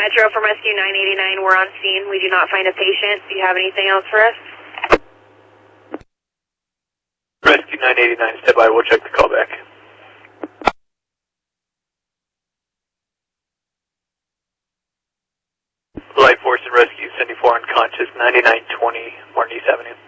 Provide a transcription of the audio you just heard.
Metro from Rescue 989. We're on scene. We do not find a patient. Do you have anything else for us? Rescue 989, stand by. We'll check the call back. Life Force and Rescue 74 unconscious, 9920 Martin East Avenue.